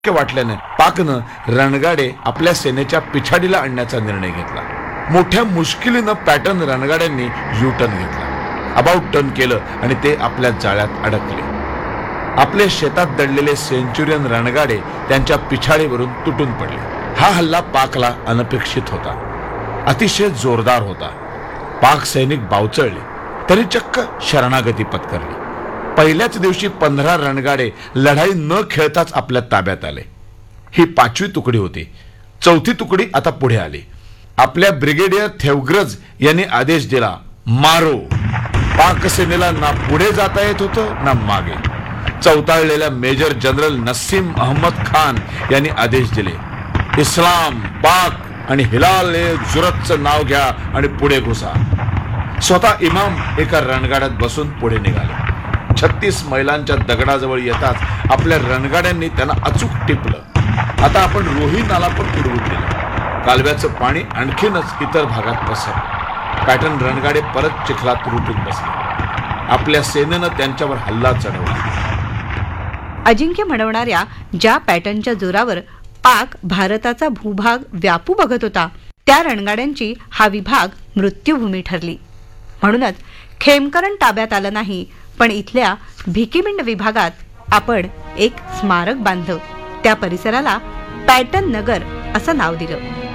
शक्य वाटल्याने पाकनं रणगाडे आपल्या सेनेच्या पिछाडीला आणण्याचा निर्णय घेतला. मोठ्या मुश्किलीनं पॅटर्न रणगाड्यांनी युटर्न घेतला. अबाउट टर्न केलं आणि ते आपल्या जाळ्यात अडकले. आपले शेतात दडलेले सेंचुरियन रणगाडे त्यांच्या पिछाडीवरून तुटून पडले. हा हल्ला पाकला अनपेक्षित होता, अतिशय जोरदार होता. पाक सैनिक बावचळले तरी चक्क शरणागती पत्करली. पहिल्याच दिवशी 15 रणगाडे लढाई न खेळताच आपल्या ताब्यात आले. ही 5वी तुकडी होती. 4थी तुकडी आता पुढे आली. आपल्या ब्रिगेडियर थेवग्रज यांनी आदेश दिला, मारो. पाक सेनेला ना पुढे जाता येत होतं ना मागे. चौताळलेल्या मेजर जनरल नसीम अहमद खान यांनी आदेश दिले, इस्लाम, पाक आणि हिलाल ए जुरतचं नाव घ्या आणि पुढे घुसा. स्वतः इमाम एका रणगाड्यात बसून पुढे निघाले. 36 मैलांच्या दगडाजवळ येताच आपल्या रणगाड्यांनी त्यांना अचूक टिपलं. आता आपण रोही नाला पण उडवून दिला. कालव्याचं पाणी आणखीनच इतर भागात पसरलं. पॅटर्न रणगाडे परत चिखलात रुतून बसले. आपल्या सेनेनं त्यांच्यावर हल्ला चढवला. अजिंक्य म्हणवणाऱ्या ज्या पॅटर्नच्या जोरावर पाक भारताचा भूभाग व्यापू बघत होता, त्या रणगाड्यांची हा विभाग मृत्यूभूमी ठरली. म्हणूनच खेमकरण ताब्यात आलं नाही, पण इथल्या भिकीमिंड विभागात आपण एक स्मारक बांधलं. त्या परिसराला पॅटर्न नगर असं नाव दिलं.